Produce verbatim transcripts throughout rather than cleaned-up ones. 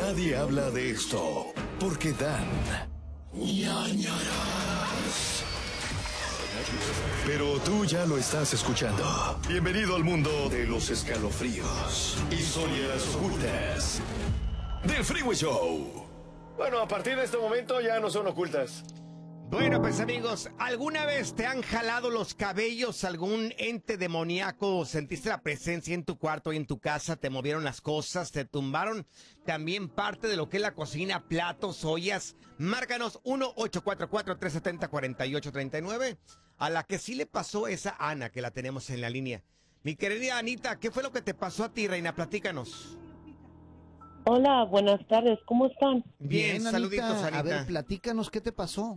Nadie habla de esto porque dan ñañaras. Pero tú ya lo estás escuchando. Bienvenido al mundo de los escalofríos, historias ocultas del Freeway Show. Bueno, a partir de este momento ya no son ocultas. Bueno, pues amigos, ¿alguna vez te han jalado los cabellos algún ente demoníaco? ¿Sentiste la presencia en tu cuarto y en tu casa? ¿Te movieron las cosas? ¿Te tumbaron también parte de lo que es la cocina, platos, ollas? Márcanos uno ocho cuatro cuatro, tres siete cero, cuatro ocho tres nueve. A la que sí le pasó esa Ana, que la tenemos en la línea. Mi querida Anita, ¿qué fue lo que te pasó a ti, reina? Platícanos. Hola, buenas tardes, ¿cómo están? Bien, Bien, saluditos, Anita. Anita. A ver, platícanos, ¿qué te pasó?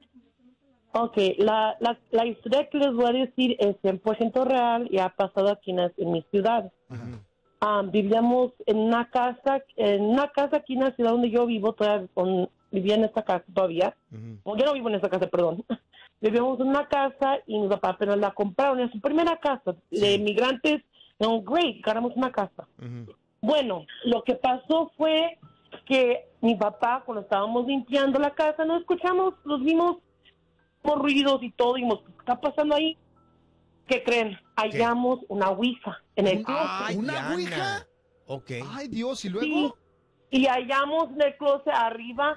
Ok, la, la, la historia que les voy a decir es cien por ciento real y ha pasado aquí en, en mi ciudad. Um, vivíamos en una casa, en una casa aquí en la ciudad donde yo vivo, todavía con, vivía en esta casa todavía. Uh-huh. Bueno, yo no vivo en esta casa, perdón. Vivíamos en una casa y mi papá apenas la compraron, en su primera casa Sí. de inmigrantes. No, great, ganamos una casa. Uh-huh. Bueno, lo que pasó fue que mi papá, cuando estábamos limpiando la casa, no escuchamos, los vimos por ruidos y todo, y dijimos, ¿qué está pasando ahí? ¿Qué creen? Hallamos una ouija en el closet. Ay, ¿Una Diana. ouija? Ok. Ay, Dios, ¿y Sí, luego? y hallamos en el closet arriba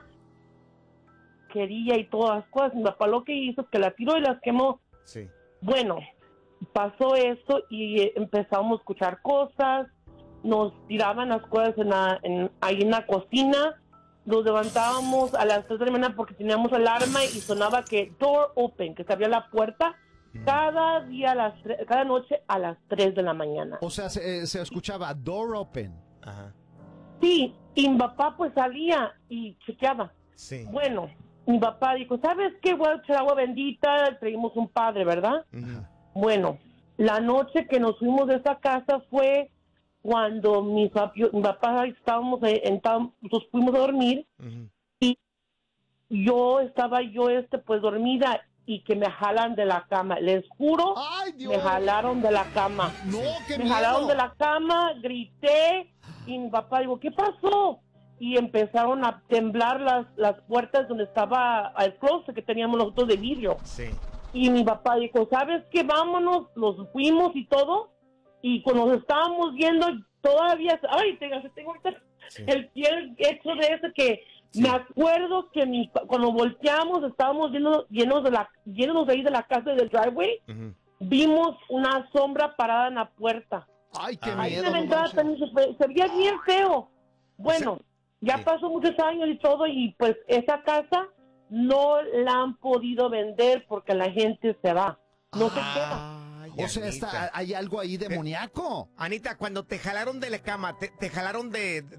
quería y todas las cosas. Mi papá lo que hizo es que la tiró y las quemó. Sí. Bueno, pasó eso y eh, empezamos a escuchar cosas, nos tiraban las cosas en la, en, ahí en la cocina, nos levantábamos a las tres de la mañana porque teníamos alarma y sonaba que door open, que se abría la puerta cada día, a las tre- cada noche a las tres de la mañana. O sea, se, eh, se escuchaba door open. Ajá. Sí, y mi papá pues salía y chequeaba. Sí. Bueno, mi papá dijo, ¿sabes qué? Voy a echar agua bendita, traímos un padre, ¿verdad? Ujú. Bueno, la noche que nos fuimos de esa casa fue cuando mi, papi- mi papá estábamos, eh, en, estábamos- nos fuimos a dormir Ujú. y yo estaba yo este pues dormida y que me jalan de la cama. Les juro, ¡Ay, Dios! me jalaron de la cama. ¡No, qué Me miedo! jalaron de la cama, grité y mi papá dijo, ¿qué pasó? Y empezaron a temblar las, las puertas donde estaba el closet que teníamos nosotros de vidrio. Sí. Y mi papá dijo, ¿sabes qué? Vámonos, nos fuimos y todo. Y cuando nos estábamos viendo, todavía, ay, tengo, tengo ahorita Sí. el piel hecho de eso que Sí. me acuerdo que mi, cuando volteamos estábamos llenos, llenos de la, llenos de ahí de la casa del driveway, Ujú. vimos una sombra parada en la puerta. ¡Ay, qué Ay, Ahí miedo! en la no entrada manches. también se, fue- se veía bien feo. Bueno, ya sí. pasó muchos años y todo, y pues esa casa no la han podido vender porque la gente se va. No se queda. Ay, O sea, está, Anita. hay algo ahí demoníaco. Anita, cuando te jalaron de la cama, te, te jalaron de,